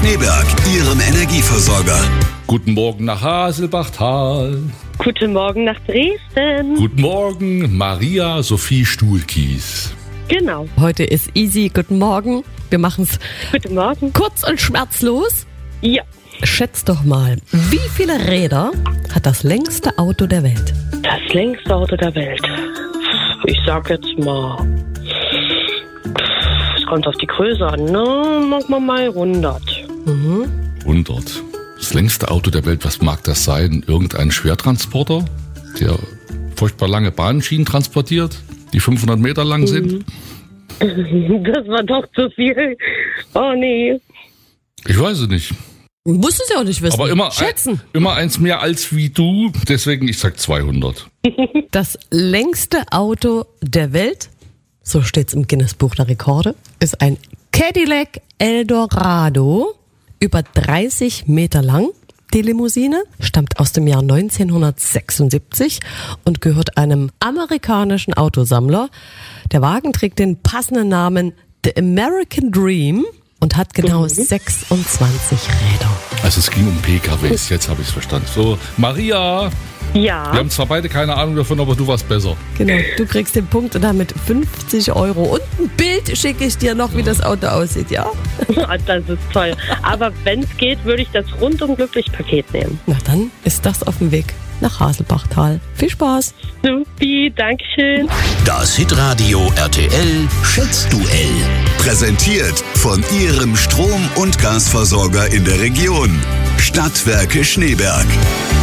Schneeberg, Ihrem Energieversorger. Guten Morgen nach Haselbachtal. Guten Morgen nach Dresden. Guten Morgen, Maria Sophie Stuhlkies. Genau. Heute ist easy. Guten Morgen. Wir machen es Guten Morgen. kurz und schmerzlos. Ja, Schätz doch mal, wie viele Räder hat das längste Auto der Welt? das längste Auto der Welt. Ich sag jetzt mal, es kommt auf die Größe an, ne? Machen wir mal 100. 100. Das längste Auto der Welt, was mag das sein? Irgendein Schwertransporter, der furchtbar lange Bahnschienen transportiert, die 500 Meter lang sind? Das war doch zu viel. Oh nee. Ich weiß es nicht. Du musst es ja auch nicht wissen. Aber immer, Schätzen. immer eins mehr als wie du, deswegen ich sag 200. Das längste Auto der Welt, so steht's im Guinness-Buch der Rekorde, ist ein Cadillac Eldorado, über 30 Meter lang. Die Limousine stammt aus dem Jahr 1976 und gehört einem amerikanischen Autosammler. Der Wagen trägt den passenden Namen The American Dream und hat genau 26 Räder. Also es ging um PKWs, jetzt habe ich es verstanden. So, Maria, Ja, wir haben zwar beide keine Ahnung davon, aber du warst besser. Genau, du kriegst den Punkt und damit 50 Euro. Und ein Bild schicke ich dir noch, wie das Auto aussieht, ja? das ist toll. Aber wenn es geht, würde ich das rundum glücklich Paket nehmen. Na dann ist das auf dem Weg nach Haselbachtal. Viel Spaß! Supi, Dankeschön. Das Hitradio RTL Schätzduell. Präsentiert von Ihrem Strom- und Gasversorger in der Region. Stadtwerke Schneeberg.